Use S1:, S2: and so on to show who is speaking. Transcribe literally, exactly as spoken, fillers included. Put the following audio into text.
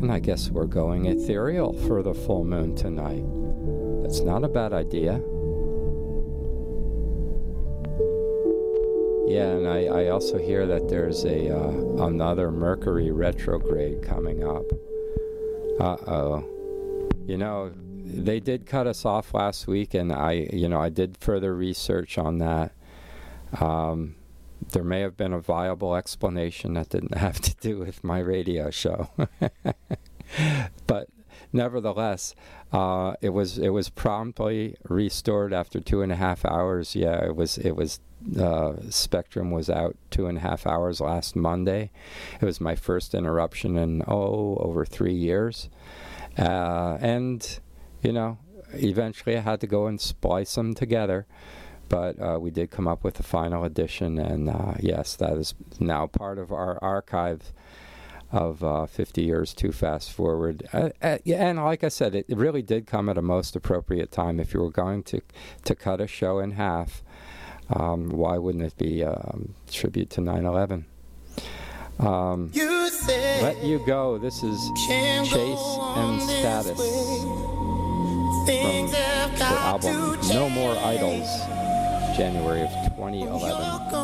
S1: And I guess we're going ethereal for the full moon tonight. That's not a bad idea. Yeah, and I, I also hear that there's a uh, another Mercury retrograde coming up. Uh-oh. You know, they did cut us off last week, and I, you know, I did further research on that. Um, there may have been a viable explanation that didn't have to do with my radio show. But nevertheless, uh, it was it was promptly restored after two and a half hours. Yeah, it was it was uh, Spectrum was out two and a half hours last Monday. It was my first interruption in oh over three years, uh, and you know, eventually I had to go and splice them together. But uh, we did come up with the final edition, and uh, yes, that is now part of our archive of uh, fifty years Too Fast Forward. Uh, uh, yeah, and like I said, it, it really did come at a most appropriate time. If you were going to, to cut a show in half, um, why wouldn't it be a um, tribute to nine eleven? Um, you Let You Go. This is Chase and Status from the album No More Idols, January of twenty eleven.